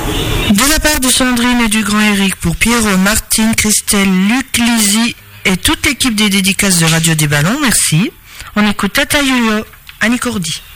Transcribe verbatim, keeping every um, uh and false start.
De la part de Sandrine et du grand Eric pour Pierrot, Martine, Christelle, Luc, Lizzie et toute l'équipe des dédicaces de Radio des Ballons, merci. On écoute Tata Yo-Yo, Annie Cordy.